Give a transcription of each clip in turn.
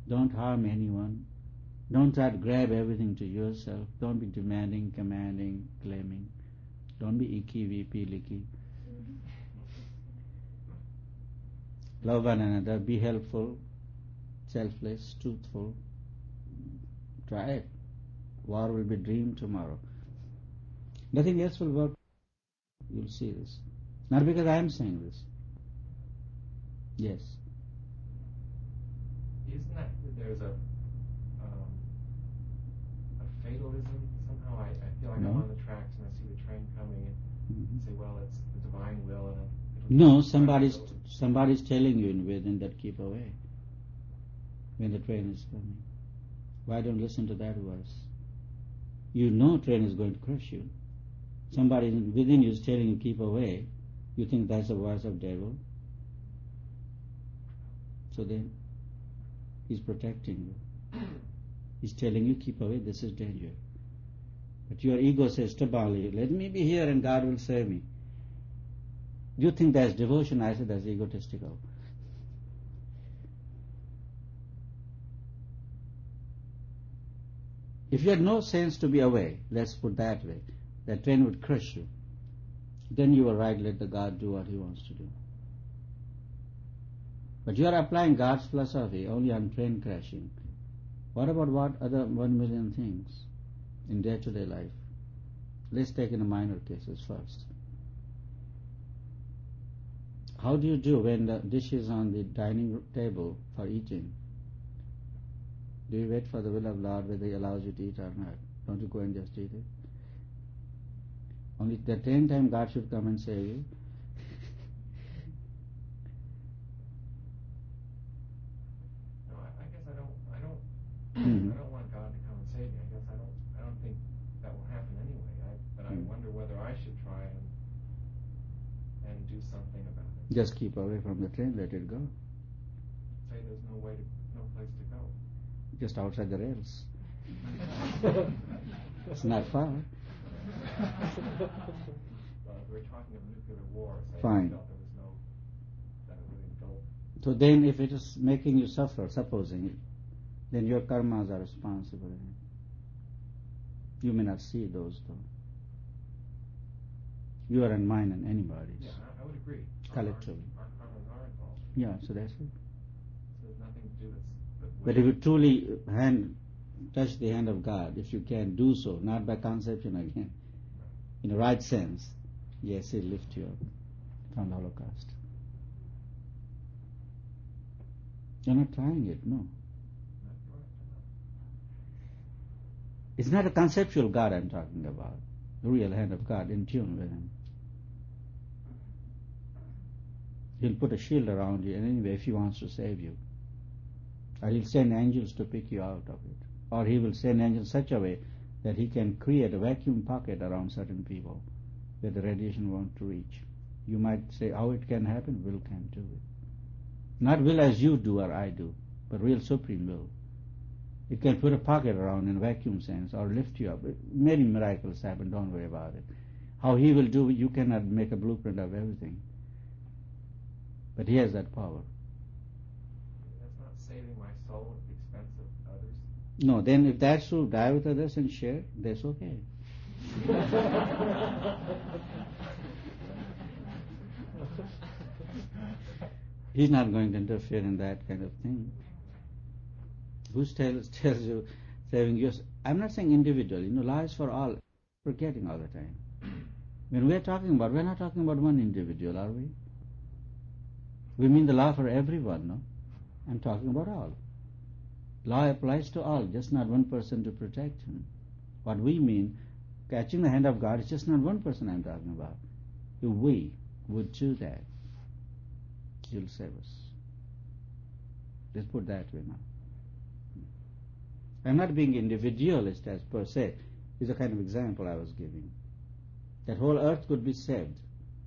Don't harm anyone. Don't try to grab everything to yourself. Don't be demanding, commanding, claiming. Don't be icky, weepy, licky. Love one another. Be helpful, selfless, truthful. Try it. War will be dream tomorrow. Nothing else will work. You'll see this. Not because I am saying this. Yes. Isn't that there's a fatalism? Somehow I feel like No. I'm on the tracks and I see the train coming and say, well, it's the divine will. And No, somebody's telling you in within that keep away when the train is coming. Why don't listen to that voice? You know train is going to crush you. Somebody within you is telling you keep away. You think that's the voice of devil. So then he's protecting you. He's telling you keep away, this is danger. But your ego says stubbornly, let me be here and God will save me. You think that's devotion? I say that's egotistical. If you had no sense to be away, let's put that way, that train would crush you, then you are right, let the God do what he wants to do. But you are applying God's philosophy only on train crashing. What about what other 1 million things in day-to-day life? Let's take in the minor cases first. How do you do when the dish is on the dining table for eating? Do you wait for the will of Lord whether he allows you to eat or not? Don't you go and just eat it? Only at the same time God should come and save you. No, I guess I don't Mm-hmm. I don't want God to come and save me. I guess I don't think that will happen anyway. But I wonder whether I should try and do something about it. Just keep away from the train, let it go. Say there's no place to go. Just outside the rails. It's not far. Well, if we're talking of nuclear war, say Fine. I felt there was that it wouldn't go. So then if it is making you suffer, supposing it, then your karmas are responsible. You may not see those though. You are in mine and anybody's. Yeah, I would agree. Collectively. Our karmas are involved. Yeah, so that's it. So there's nothing to do with But if you truly touch the hand of God, if you can do so, not by conception again, in the right sense, yes, He'll lift you up from the Holocaust. You're not trying it, no. It's not a conceptual God I'm talking about, the real hand of God in tune with Him. He'll put a shield around you, and anyway, if He wants to save you, or He'll send angels to pick you out of it, or He will send angels such a way that He can create a vacuum pocket around certain people where the radiation won't reach. You might say, how it can happen? Will can do it. Not will as you do or I do, but real supreme will. It can put a pocket around in a vacuum sense or lift you up. Many miracles happen, don't worry about it. How He will do it, you cannot make a blueprint of everything. But He has that power. That's not saving my soul at the expense of others. No, then if that's true, die with others and share, that's okay. He's not going to interfere in that kind of thing. Who tells you saving yours? I'm not saying individual, law is for all, forgetting all the time. When we're not talking about one individual, are we? We mean the law for everyone, no? I'm talking about all. Law applies to all, just not one person to protect him. What we mean, catching the hand of God, is just not one person I'm talking about. If we would do that, He'll save us. Let's put that way now. I'm not being individualist as per se. It's a kind of example I was giving. That whole earth could be saved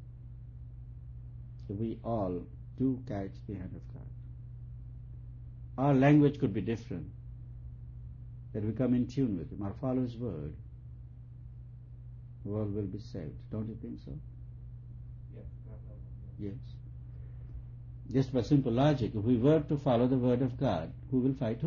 if we all do catch the hand of God. Our language could be different. That we come in tune with Him or follow His word. The world will be saved. Don't you think so? Yes. Yes. Just by simple logic, if we were to follow the word of God, who will fight